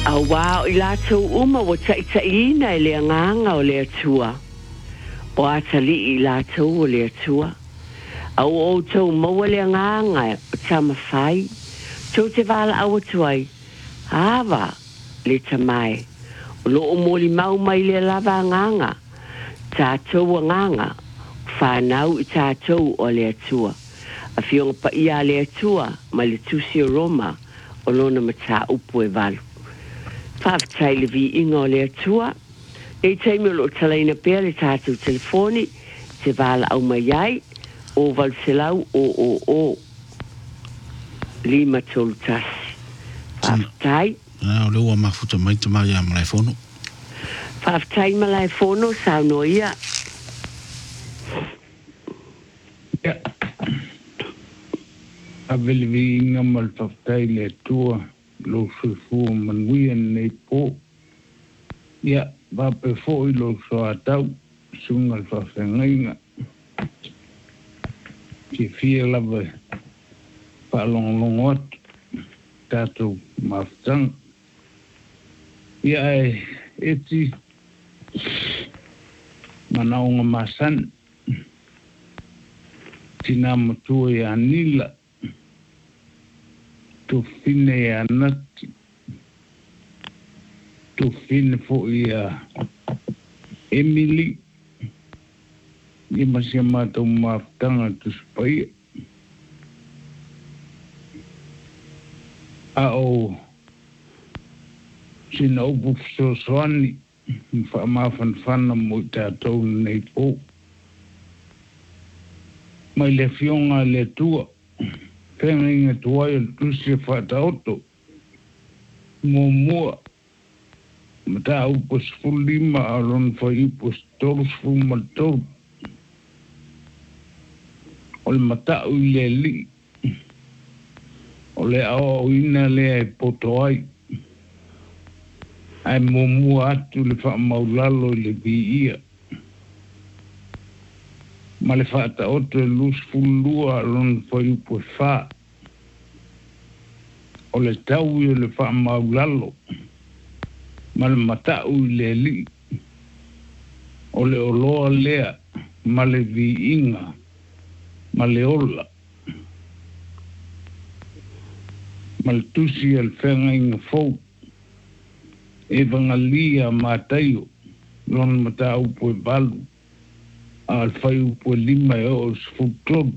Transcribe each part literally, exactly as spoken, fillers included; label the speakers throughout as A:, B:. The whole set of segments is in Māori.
A: Au wā i lātou uma o ta ita ina i le nganga o le atua. O atali i lātou o le atua. Au o tau maua le nganga o ta mawhai. Tau te wala au atuai. Hawa le tamai. O lo o moli mau mai le lava nganga. Tātou a nganga. Whanau i tātou o le atua. A fionga pa ia le atua ma le tusi o Roma o lona mata upu e walu. Whawhatai le vi inga o le atua. E teimi o lo talaina pēr le tātou telefoni. Te wala au mai ai. O valselau o o o. Lima tolu tasi. Whawhatai.
B: O le ua mafuta mai te mai a malai fono.
A: Whawhatai malai fono sao no ia.
C: Ia. A vele vi inga mal whawhatai le atua. Lo sufu manuia nei po. Ia, vape fo i lo so atau. Sunga whawhengainga. Ki fia lava whaalongalongo atu. Tātou mawhtang. Ia e eti. Manaonga masan. Tina matua i anila. Tu fine i anati. Tu fine fo i a Emily. Ia masia mātou mawhtanga tu spaia. A o sina upu fisosoani. Wha mawhan whana mo i tātou nei pō. Mai le fionga le tua. Whenga inga tuai o tusia whataoto. Mō mua. Mata upu sfulima a ron whai upu stolu sfulma tolu. O le mata ui le li. O le ao ina le ai poto ai. Ai mō mua atu le wha maulalo le vi ia. Ma le whaata oto e lus fulua lon whai upo e wha. O le tau i o le wha maulalo. Ma le mata ui le li. O le oloa lea. Ma le vi inga. Ma le ola. Ma le tusi al whenga inga fau. E vangalia mātaio. Lon mata upo e balu. Al whai upo e lima e o sfuklod.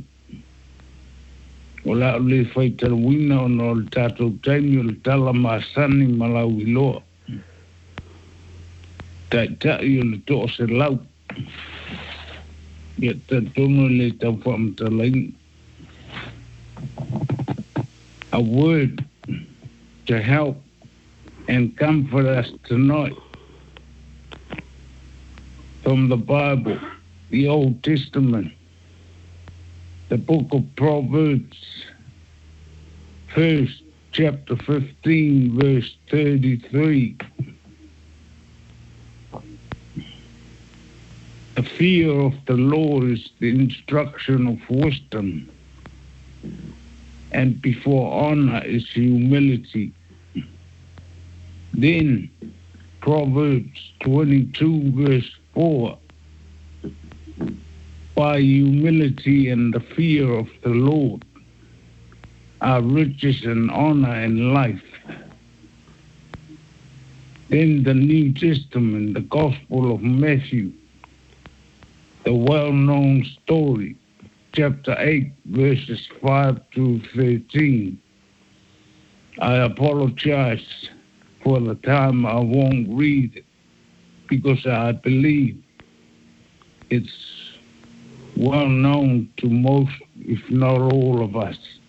C: O la o le whai tarawina o no le tātou taimi o le tala maasani malau i loa. Tai tai o le toa se lau. Ia tatono le tau whaamtalain. A word to help and comfort us tonight from the Bible, the Old Testament, the book of Proverbs, first chapter fifteen, verse thirty-three. The fear of the Lord is the instruction of wisdom, and before honor is humility. Then, Proverbs twenty-two, verse four. By humility and the fear of the Lord are riches and honor and life. Then the New Testament, the Gospel of Matthew, the well-known story, chapter eight, verses five to thirteen. I apologize for the time I won't read it because I believe it's well known to most, if not all of us.